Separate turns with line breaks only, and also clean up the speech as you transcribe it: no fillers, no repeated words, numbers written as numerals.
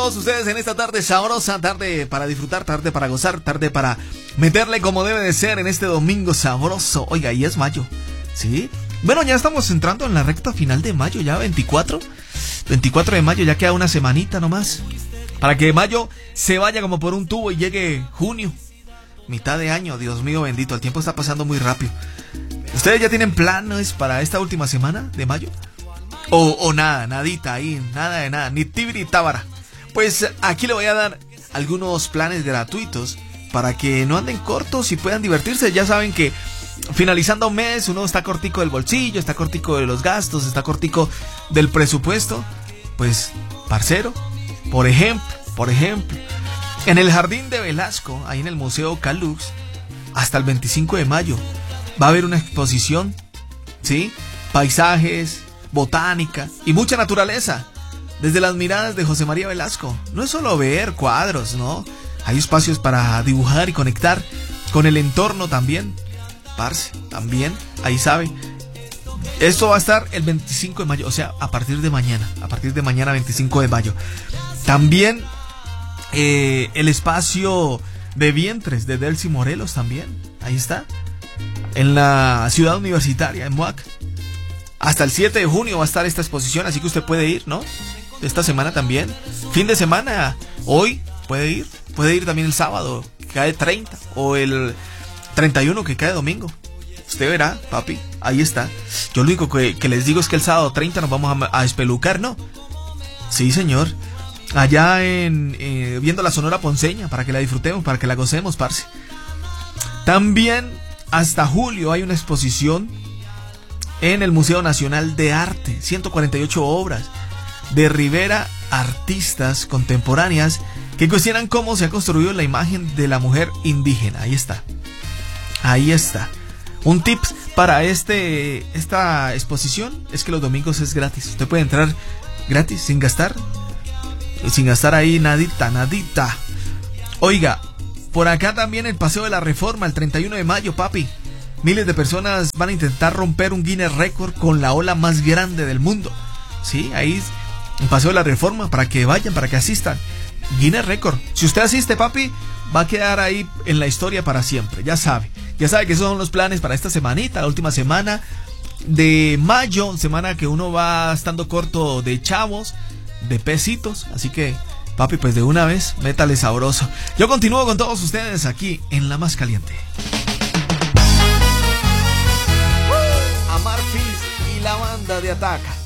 Todos ustedes en esta tarde sabrosa, tarde para disfrutar, tarde para gozar, tarde para meterle como debe de ser en este domingo sabroso. Oiga, y es mayo, ¿sí? Bueno, ya estamos entrando en la recta final de mayo, ya 24 de mayo, ya queda una semanita nomás para que mayo se vaya como por un tubo y llegue junio, mitad de año. Dios mío bendito, el tiempo está pasando muy rápido. ¿Ustedes ya tienen planes para esta última semana de mayo? O nada, nadita ahí, nada de nada, ni tibiri tábara. Pues aquí le voy a dar algunos planes gratuitos para que no anden cortos y puedan divertirse. Ya saben que finalizando mes uno está cortico del bolsillo, está cortico de los gastos, está cortico del presupuesto. Pues, parcero, por ejemplo, en el Jardín de Velasco, ahí en el Museo Calux, hasta el 25 de mayo, va a haber una exposición, ¿sí? Paisajes, botánica y mucha naturaleza. Desde las miradas de José María Velasco. No es solo ver cuadros, ¿no? Hay espacios para dibujar y conectar con el entorno también. Parce, también, ahí sabe. Esto va a estar el 25 de mayo, o sea, a partir de mañana 25 de mayo. También el espacio de vientres de Delcy Morelos también, ahí está. En la ciudad universitaria, en Moac. Hasta el 7 de junio va a estar esta exposición, así que usted puede ir, ¿no? Esta semana también. Fin de semana, hoy puede ir también el sábado, que cae 30, o el 31, que cae domingo. Usted verá, papi, ahí está. Yo lo único que les digo es que el sábado 30 nos vamos a espelucar, ¿no? Sí, señor. Allá viendo la Sonora Ponceña, para que la disfrutemos, para que la gocemos, parce. También hasta julio hay una exposición en el Museo Nacional de Arte, 148 obras de Rivera, artistas contemporáneas que cuestionan cómo se ha construido la imagen de la mujer indígena. Ahí está. Un tip para esta exposición es que los domingos es gratis. Usted puede entrar gratis, sin gastar ahí nadita. Oiga, por acá también el Paseo de la Reforma, el 31 de mayo, papi. Miles de personas van a intentar romper un Guinness Record con la ola más grande del mundo. Sí, ahí un Paseo de la Reforma, para que vayan, para que asistan. Guinness Record. Si usted asiste, papi, va a quedar ahí en la historia para siempre. Ya sabe que esos son los planes para esta semanita, la última semana de mayo, semana que uno va estando corto de chavos, de pesitos. Así que, papi, pues de una vez, métale sabroso. Yo continúo con todos ustedes aquí en La Más Caliente. Amar Fizz y la banda de Ataca.